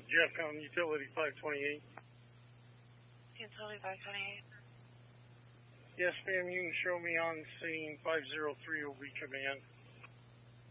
Jeff County Utility 528. Utility 528. Yes, ma'am, you can show me on scene 503 will be command.